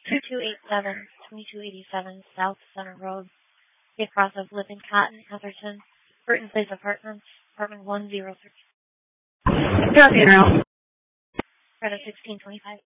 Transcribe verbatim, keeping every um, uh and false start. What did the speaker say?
two two eight seven, two two eight seven South Center Road, across of Lippincott and Atherton, Burton Place Apartments, apartment one zero three. Copy, Earl. Credit sixteen twenty-five.